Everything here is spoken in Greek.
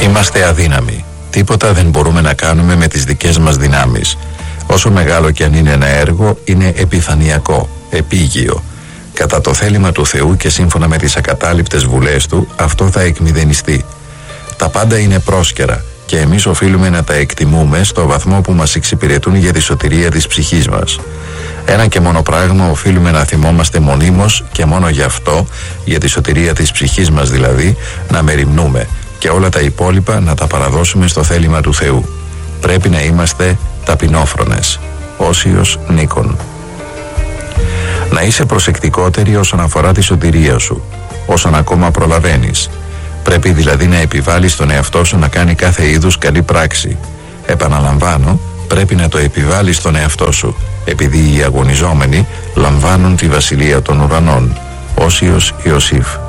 Είμαστε αδύναμοι. Τίποτα δεν μπορούμε να κάνουμε με τις δικές μας δυνάμεις. Όσο μεγάλο κι αν είναι ένα έργο, είναι επιφανειακό, επίγειο. Κατά το θέλημα του Θεού και σύμφωνα με τις ακατάληπτες βουλές Του, αυτό θα εκμηδενιστεί. Τα πάντα είναι πρόσκαιρα και εμείς οφείλουμε να τα εκτιμούμε στο βαθμό που μας εξυπηρετούν για τη σωτηρία της ψυχής μας. Ένα και μόνο πράγμα οφείλουμε να θυμόμαστε μονίμως και μόνο γι' αυτό, για τη σωτηρία της ψυχής μας δηλαδή, να μεριμνούμε και όλα τα υπόλοιπα να τα παραδώσουμε στο θέλημα του Θεού. Πρέπει να είμαστε ταπεινόφρονες. Όσιος Νίκον. Να είσαι προσεκτικότερη όσον αφορά τη σωτηρία σου, όσον ακόμα προλαβαίνεις. Πρέπει δηλαδή να επιβάλλεις τον εαυτό σου να κάνει κάθε είδους καλή πράξη. Επαναλαμβάνω, πρέπει να το επιβάλλεις στον εαυτό σου, επειδή οι αγωνιζόμενοι λαμβάνουν τη βασιλεία των ουρανών. Όσιος Ιωσήφ.